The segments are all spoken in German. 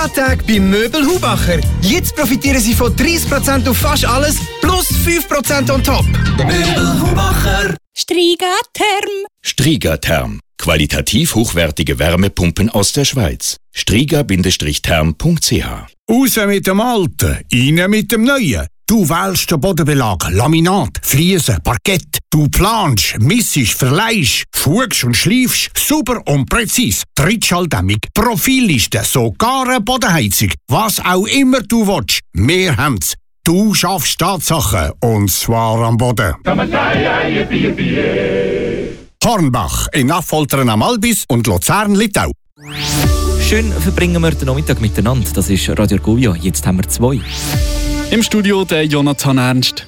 Rabatttag bei Möbel Hubacher. Jetzt profitieren Sie von 30% auf fast alles plus 5% on top. Möbel Hubacher. Strigatherm. Strigatherm. Qualitativ hochwertige Wärmepumpen aus der Schweiz. striga-therm.ch. Raus mit dem Alten, rein mit dem Neuen. Du wählst den Bodenbelag, Laminat, Fliesen, Parkett. Du planst, missest, verleihst, fugst und schleifst, super und präzise. Trittschalldämmung, Profilliste, sogar eine Bodenheizung. Was auch immer du willst, wir haben's. Du schaffst Tatsachen, und zwar am Boden. Hornbach in Affoltern am Albis und Luzern-Littau. Schön verbringen wir den Nachmittag miteinander. Das ist Radio Argovia. Jetzt haben wir 2. Im Studio der Jonathan Ernst.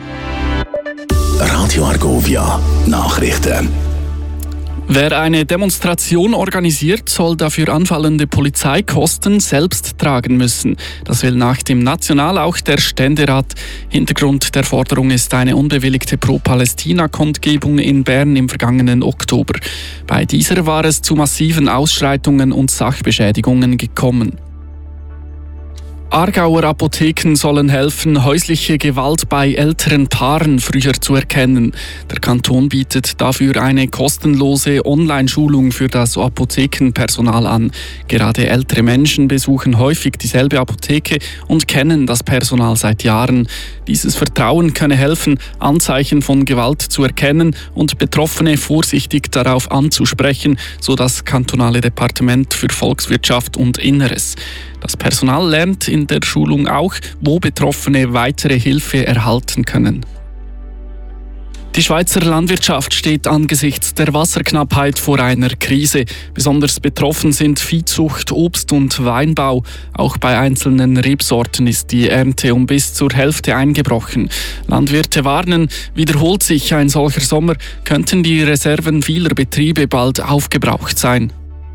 Radio Argovia. Nachrichten. Wer eine Demonstration organisiert, soll dafür anfallende Polizeikosten selbst tragen müssen. Das will nach dem National auch der Ständerat. Hintergrund der Forderung ist eine unbewilligte Pro-Palästina-Kundgebung in Bern im vergangenen Oktober. Bei dieser war es zu massiven Ausschreitungen und Sachbeschädigungen gekommen. Aargauer Apotheken sollen helfen, häusliche Gewalt bei älteren Paaren früher zu erkennen. Der Kanton bietet dafür eine kostenlose Online-Schulung für das Apothekenpersonal an. Gerade ältere Menschen besuchen häufig dieselbe Apotheke und kennen das Personal seit Jahren. Dieses Vertrauen könne helfen, Anzeichen von Gewalt zu erkennen und Betroffene vorsichtig darauf anzusprechen, so das kantonale Departement für Volkswirtschaft und Inneres. Das Personal lernt in der Schulung auch, wo Betroffene weitere Hilfe erhalten können. Die Schweizer Landwirtschaft steht angesichts der Wasserknappheit vor einer Krise. Besonders betroffen sind Viehzucht, Obst- und Weinbau. Auch bei einzelnen Rebsorten ist die Ernte um bis zur Hälfte eingebrochen. Landwirte warnen, wiederholt sich ein solcher Sommer, könnten die Reserven vieler Betriebe bald aufgebraucht sein.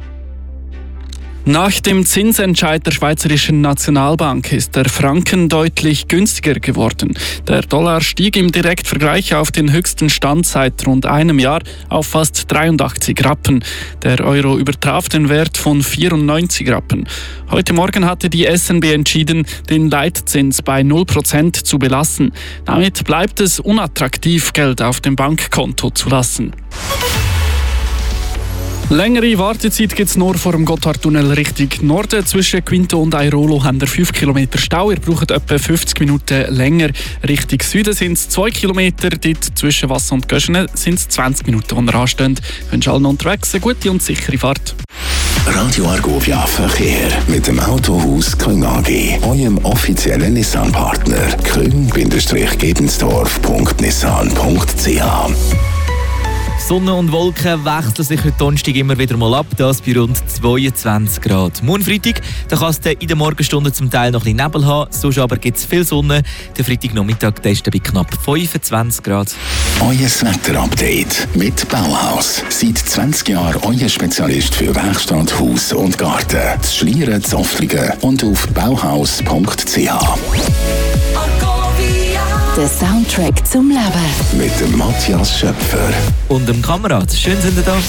Nach dem Zinsentscheid der Schweizerischen Nationalbank ist der Franken deutlich günstiger geworden. Der Dollar stieg im Direktvergleich auf den höchsten Stand seit rund einem Jahr auf fast 83 Rappen. Der Euro übertraf den Wert von 94 Rappen. Heute Morgen hatte die SNB entschieden, den Leitzins bei 0% zu belassen. Damit bleibt es unattraktiv, Geld auf dem Bankkonto zu lassen. Längere Wartezeit gibt es nur vor dem Gotthardtunnel Richtung Norden. Zwischen Quinto und Airolo haben wir 5 Kilometer Stau. Ihr braucht etwa 50 Minuten länger. Richtung Süden sind es 2 Kilometer. Dort zwischen Wasser und Göschene sind es 20 Minuten, wo ihr ansteht. Wünsche allen unterwegs eine gute und sichere Fahrt. Radio Argovia Verkehr mit dem Autohaus Küng AG, eurem offiziellen Nissan-Partner. küng-gebensdorf.nissan.ch. Sonne und Wolken wechseln sich heute Donnerstag immer wieder mal ab, das bei rund 22 Grad. Morgen Freitag, da kann es in der Morgenstunde zum Teil noch ein bisschen Nebel haben, sonst aber gibt es viel Sonne. Der Freitagnachmittag ist bei knapp 25 Grad. Euer Wetterupdate mit Bauhaus. Seit 20 Jahren euer Spezialist für Werkstatt, Haus und Garten. Das Schlieren, Zoftlingen und auf bauhaus.ch. Der Soundtrack zum Leben. Mit dem Matthias Schöpfer. Und dem Kamerad. Schön sind ihr da.